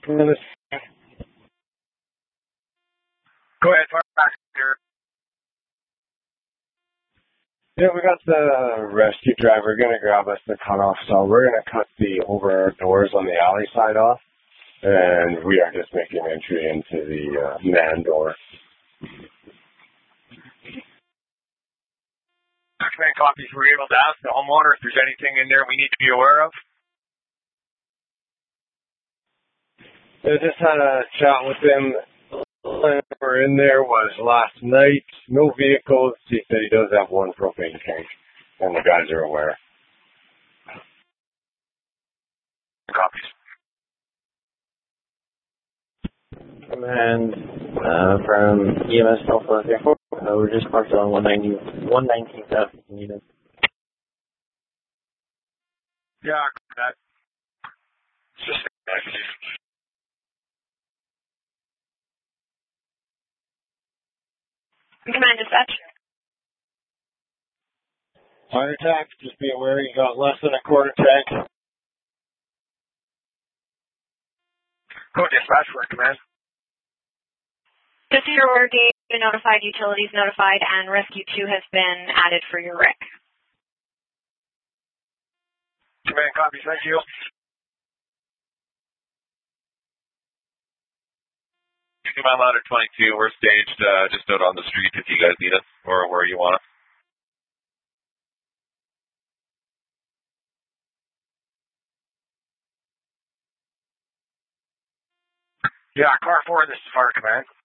Go ahead, fire back here. Yeah, we got the rescue driver gonna grab us the cutoff, so we're gonna cut the over doors on the alley side off, and we are just making entry into the man door. Command copies. We're able to ask the homeowner if there's anything in there we need to be aware of. I just had a chat with him. We're in there was last night. No vehicles. He said he does have one propane tank, and the guys are aware. Copies. Command from EMS Alpha Airport. We're just parked on 119th South unit. Yeah, that. Just Command dispatch. Heart attack. Just be aware you got less than a quarter tank. go dispatch for command. Just your order gate notified, utilities notified, and Rescue 2 has been added for your RIC. Command copies. Thank you. Command ladder 22, we're staged just out on the street if you guys need us or where you want us. Yeah, car 4, this is fire command.